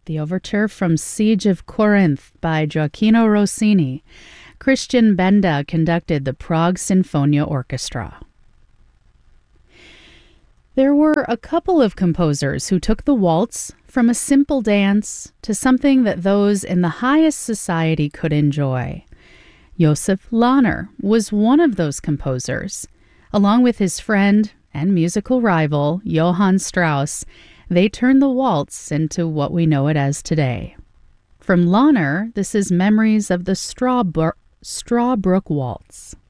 the overture from Siege of Corinth by Gioacchino Rossini. Christian Benda conducted the Prague Sinfonia Orchestra. There were a couple of composers who took the waltz from a simple dance to something that those in the highest society could enjoy. Joseph Lahner was one of those composers. Along with his friend and musical rival, Johann Strauss, they turned the waltz into what we know it as today. From Lahner, this is Memories of the Strawbrook Waltz.